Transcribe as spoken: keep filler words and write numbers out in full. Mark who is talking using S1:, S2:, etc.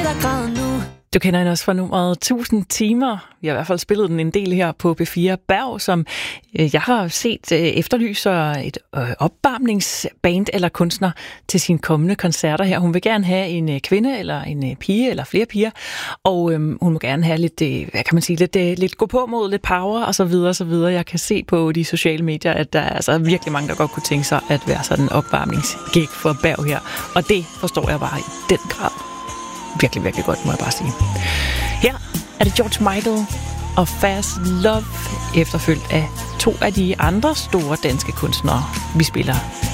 S1: der græder nu.
S2: Du kender hende også fra nummeret tusind timer. Vi har i hvert fald spillet den en del her på B fire. Berg, som øh, jeg har set øh, efterlyser et øh, opvarmningsband eller kunstner til sine kommende koncerter her. Hun vil gerne have en øh, kvinde eller en øh, pige eller flere piger, og øh, hun må gerne have lidt, øh, hvad kan man sige, lidt, øh, lidt gå på mod, lidt power og så videre og så videre. Jeg kan se på de sociale medier, at der er altså virkelig mange, der godt kunne tænke sig at være sådan en opvarmningsgig for Berg her, og det forstår jeg bare i den grad. Virkelig, virkelig godt, må jeg bare sige. Her er det George Michael og Fast Love, efterfulgt af to af de andre store danske kunstnere, vi spiller